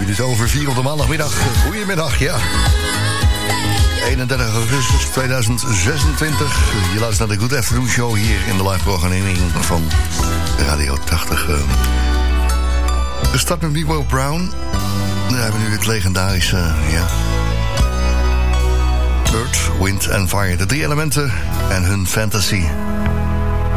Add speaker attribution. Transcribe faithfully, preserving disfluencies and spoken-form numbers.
Speaker 1: minuten over vier op de maandagmiddag. Goedemiddag, ja. eenendertig augustus tweeduizend zesentwintig. Je luistert naar de Good Afternoon Show hier in de live programmering van Radio tachtig. We starten met Memo Brown. We hebben nu het legendarische, ja... Earth, Wind and Fire. De drie elementen en hun fantasy.